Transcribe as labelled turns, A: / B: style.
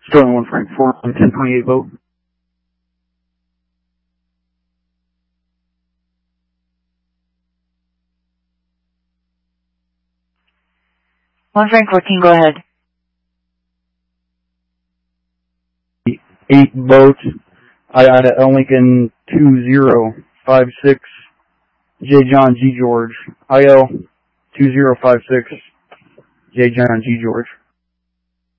A: Sterling 1 Frank 4, 1028 vote.
B: One Frank 14, go ahead.
A: 8 votes. I got Lincoln 2056. J. John G. George. IL 2056. J. John G. George.